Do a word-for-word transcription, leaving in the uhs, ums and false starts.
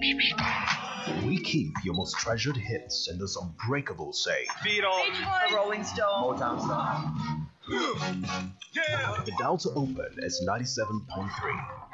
We keep your most treasured hits in this unbreakable safe. Beatles, The Rolling Stone. Motown stuff. The dial to open is ninety-seven point three.